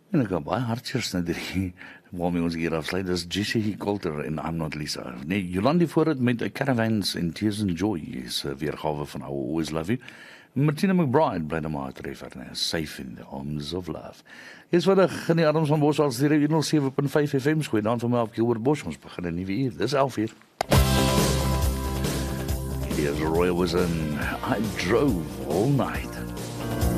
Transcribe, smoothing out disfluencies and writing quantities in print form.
En ek het baie hartseers na die waarmee ons hier afsluit. Dis Jesse Coulter en I'm Not Lisa. Nee, Jolandi Voorut met Caravans and Tears and Joy is weergawe van I Will Always Love You. Martina McBride bly nou maar treffer, Safe in the Arms of Love. Is wat ek in die Adams van Bos als die 107.5 FM skooi, dan van my op Gilbert Bosch, ons begin 'n nuwe uur. Dis 11 uur. Here's Roy Wilson, I Drove All Night.